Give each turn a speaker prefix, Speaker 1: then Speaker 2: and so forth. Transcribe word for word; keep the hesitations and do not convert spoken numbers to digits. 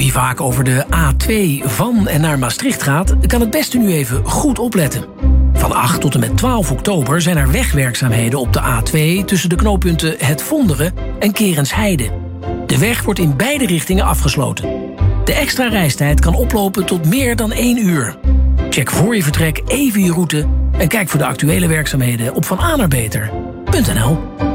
Speaker 1: Wie vaak over de A twee van en naar Maastricht gaat, kan het beste nu even goed opletten. Van acht tot en met twaalf oktober zijn er wegwerkzaamheden op de A twee... tussen de knooppunten Het Vonderen en Kerensheide. De weg wordt in beide richtingen afgesloten. De extra reistijd kan oplopen tot meer dan één uur. Check voor je vertrek even je route en kijk voor de actuele werkzaamheden op van a naar beter punt n l.